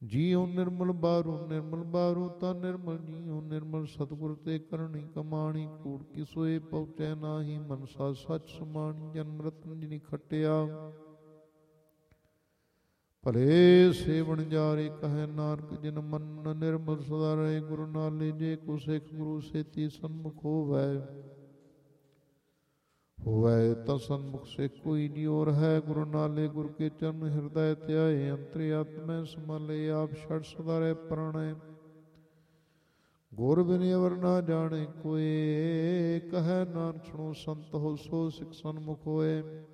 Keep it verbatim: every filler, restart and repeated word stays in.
ਜੀਉ ਨਿਰਮਲ ਬਾਰੂ ਨਿਰਮਲ ਬਾਰੂ ਤਾਂ ਨਿਰਮਲ ਜੀਉ ਨਿਰਮਲ ਸਤਿਗੁਰ ਤੇ ਕਰਨੀ ਕਮਾਣੀ ਕੂੜ ਕੀ ਸੋਏ ਪਹੁੰਚੈ ਨਾਹੀ ਮਨਸਾ ਸੱਚ ਸਮਾਣੀ ਜਨਮ ਰਤਨ ਜਿਨੀ ਖਟਿਆ ਭਲੇ ਸੇਵਨ ਜਾਰੇ ਕਹੈ ਨਾਨਕ ਜਿਨ ਮਨ ਨਿਰਮਲ ਸਦਾ ਰਹੇ ਗੁਰੂ ਨਾਲੇ ਜੇ ਕੋ ਸਿੱਖ ਗੁਰੂ ਸੇਤੀ ਸਨਮੁਖ ਹੋਵੈ ਹੋਵੈ ਤਾਂ ਸਨਮੁਖ ਸੇ ਕੋਈ ਨੀ ਔਰ ਹੈ ਗੁਰੂ ਨਾਲੇ ਗੁਰ ਕੇ ਚਰਨ ਹਿਰਦੈ ਧਿਆਏ ਅੰਤਰੇ ਆਤਮੈ ਸਮਲੇ ਆਪ ਛੜ ਸਦਾ ਰਹਿ ਪ੍ਰਣੈ ਗੁਰ ਬਿਨਿ ਅਵਰ ਨਾ ਜਾਣੇ ਕੋਏ ਕਹੈ ਨਾਨਕ ਸੁਣੋ ਸੰਤ ਹੋ ਸੋ ਸਿੱਖ ਸਨਮੁਖ ਹੋਏ